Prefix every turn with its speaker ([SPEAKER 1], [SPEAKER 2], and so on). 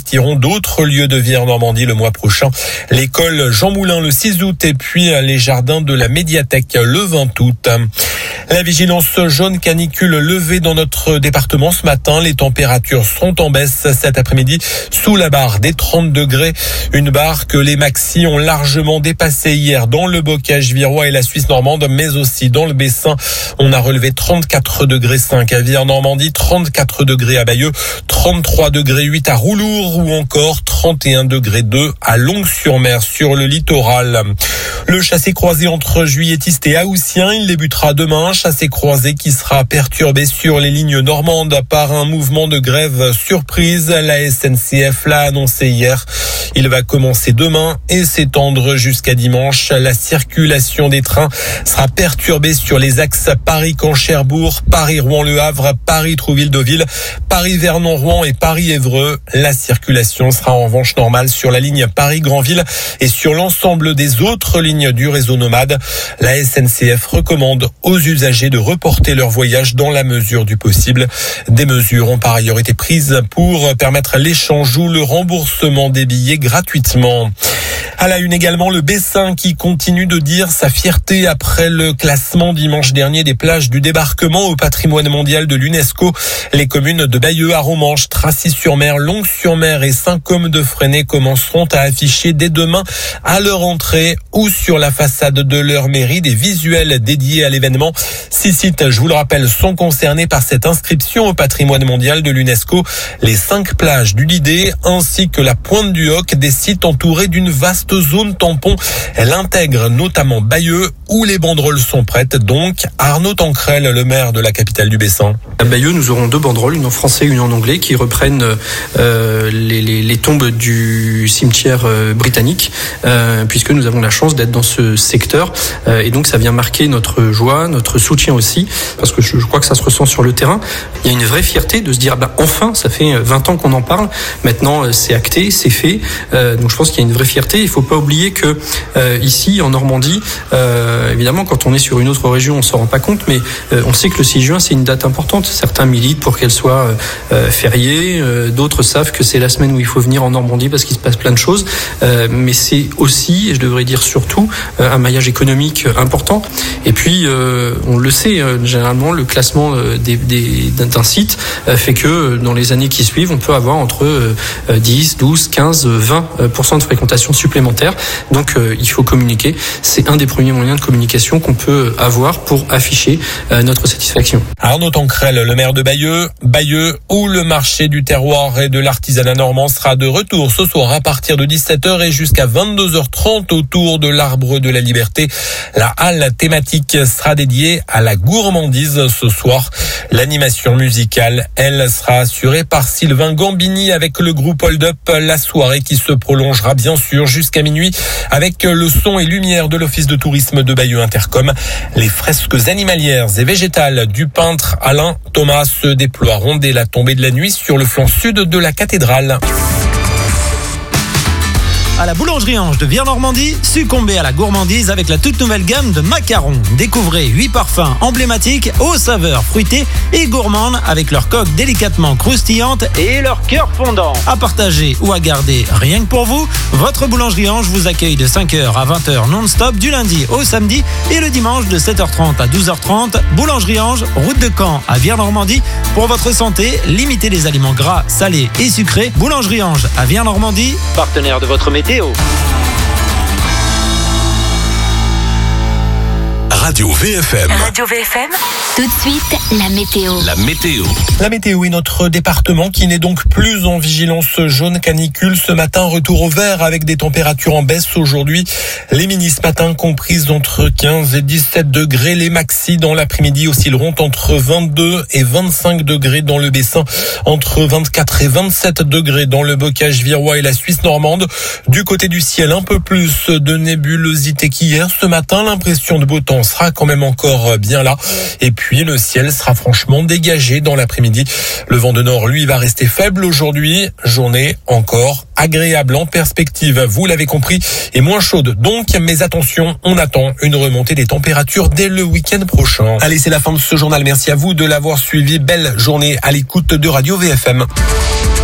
[SPEAKER 1] convertiront d'autres lieux de vie en Normandie le mois prochain. L'école Jean Moulin le 6 août et puis les jardins de la médiathèque le 20 août. La vigilance jaune canicule levée dans notre département ce matin. Les températures sont en baisse cet après-midi sous la barre des 30 degrés. Une barre que les maxis ont largement dépassée hier dans le bocage virois et la Suisse normande, mais aussi dans le Bessin. On a relevé 34 degrés 5 à Vire-Normandie, 34 degrés à Bayeux, 33 degrés 8 à Roulour ou encore 31 degrés 2 à Longues-sur-Mer sur le littoral. Le chassé-croisé entre juilletistes et haussiens, il débutera demain. Chassé-croisé qui sera perturbé sur les lignes normandes par un mouvement de grève surprise. La SNCF l'a annoncé hier. Il va commencer demain et s'étendre jusqu'à dimanche. La circulation des trains sera perturbée sur les axes Paris-Caen-Cherbourg, Paris-Rouen-Le Havre, Paris-Trouville-Deauville, Paris-Vernon-Rouen et Paris-Évreux. La circulation sera en revanche normale sur la ligne Paris-Granville et sur l'ensemble des autres lignes du réseau nomade. La SNCF recommande aux usagers de reporter leur voyage dans la mesure du possible. Des mesures ont par ailleurs été prises pour permettre l'échange ou le remboursement des billets gratuitement. À la une également, le Bessin qui continue de dire sa fierté après le classement dimanche dernier des plages du débarquement au patrimoine mondial de l'UNESCO. Les communes de Bayeux, Arromanches, Tracy-sur-Mer, Longues-sur-Mer et Saint-Côme-de-Fresnay commenceront à afficher dès demain à leur entrée ou sur la façade de leur mairie des visuels dédiés à l'événement. 6 sites, je vous le rappelle, sont concernés par cette inscription au patrimoine mondial de l'UNESCO. Les 5 plages du Lidé ainsi que la Pointe du Hoc, des sites entourés d'une vaste zone tampon. Elle intègre notamment Bayeux où les banderoles sont prêtes. Donc, Arnaud Tancrel, le maire de la capitale du Bessin.
[SPEAKER 2] À Bayeux, nous aurons 2 banderoles, une en français et une en anglais, qui reprennent les tombes du cimetière britannique, puisque nous avons la chance d'être dans ce secteur. Et donc, ça vient marquer notre joie, notre soutien aussi, parce que je crois que ça se ressent sur le terrain. Il y a une vraie fierté de se dire, enfin, ça fait 20 ans qu'on en parle. Maintenant, c'est acté, c'est fait. Donc, je pense qu'il y a une vraie fierté. Il faut pas oublier que ici, en Normandie, évidemment, quand on est sur une autre région, on s'en rend pas compte, mais on sait que le 6 juin, c'est une date importante. Certains militent pour qu'elle soit fériée. D'autres savent que c'est la semaine où il faut venir en Normandie parce qu'il se passe plein de choses. Mais c'est aussi, et je devrais dire surtout, un maillage économique important. Et puis, on le sait, généralement, le classement d'un site fait que dans les années qui suivent, on peut avoir entre 10, 12, 15, 20% de fréquentation supplémentaire. Donc, il faut communiquer. C'est un des premiers moyens de communication qu'on peut avoir pour afficher notre satisfaction.
[SPEAKER 1] Arnaud Tancrel, le maire de Bayeux, où le marché du terroir et de l'artisanat normand sera de retour ce soir à partir de 17h et jusqu'à 22h30 autour de l'Arbre de la Liberté. La halle thématique sera dédiée à la gourmandise ce soir. L'animation musicale, elle, sera assurée par Sylvain Gambini avec le groupe Hold Up. La soirée qui se prolongera bien sûr jusqu'à minuit avec le son et lumière de l'Office de tourisme de Bayeux Intercom. Les fresques animalières et végétales du peintre Alain Thomas se déploieront dès la tombée de la nuit sur le flanc sud de la cathédrale.
[SPEAKER 3] À la boulangerie Ange de Vire-Normandie, succombez à la gourmandise avec la toute nouvelle gamme de macarons. Découvrez 8 parfums emblématiques aux saveurs fruitées et gourmandes avec leur coque délicatement croustillante et leur cœur fondant. À partager ou à garder rien que pour vous, votre boulangerie Ange vous accueille de 5h à 20h non-stop du lundi au samedi et le dimanche de 7h30 à 12h30. Boulangerie Ange, route de Caen à Vire-Normandie. Pour votre santé, limitez les aliments gras, salés et sucrés. Boulangerie Ange à Vire-Normandie, partenaire de votre météo.
[SPEAKER 4] Radio VFM.
[SPEAKER 5] Radio VFM. Tout de suite, la météo.
[SPEAKER 1] La météo est notre département qui n'est donc plus en vigilance jaune canicule. Ce matin, retour au vert avec des températures en baisse aujourd'hui. Les minis ce matin comprises entre 15 et 17 degrés. Les maxis dans l'après-midi oscilleront entre 22 et 25 degrés dans le Bessin. Entre 24 et 27 degrés dans le bocage virois et la Suisse normande. Du côté du ciel, un peu plus de nébulosité qu'hier. Ce matin, l'impression de beau temps sera quand même encore bien là. Et puis, le ciel sera franchement dégagé dans l'après-midi. Le vent de nord, lui, va rester faible aujourd'hui. Journée encore agréable en perspective, vous l'avez compris, et moins chaude. Donc, mais attention, on attend une remontée des températures dès le week-end prochain. Allez, c'est la fin de ce journal. Merci à vous de l'avoir suivi. Belle journée à l'écoute de Radio VFM.